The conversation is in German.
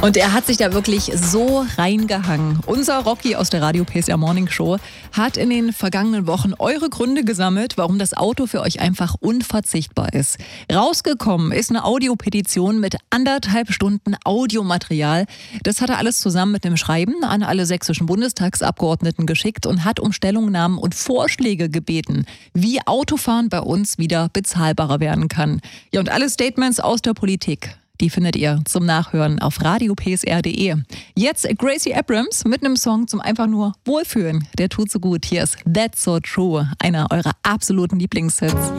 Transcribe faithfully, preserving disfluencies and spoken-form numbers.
Und er hat sich da wirklich so reingehangen. Unser Rocky aus der Radio P S R Morning Show hat in den vergangenen Wochen eure Gründe gesammelt, warum das Auto für euch einfach unverzichtbar ist. Rausgekommen ist eine Audiopetition mit anderthalb Stunden Audiomaterial. Das hat er alles zusammen mit einem Schreiben an alle sächsischen Bundestagsabgeordneten geschickt und hat um Stellungnahmen und Vorschläge gebeten, wie Autofahren bei uns wieder bezahlbarer werden kann. Ja, und alle Statements aus der Politik, die findet ihr zum Nachhören auf radio p s r punkt d e. Jetzt Gracie Abrams mit einem Song zum einfach nur Wohlfühlen. Der tut so gut. Hier ist That's So True, einer eurer absoluten Lieblingshits.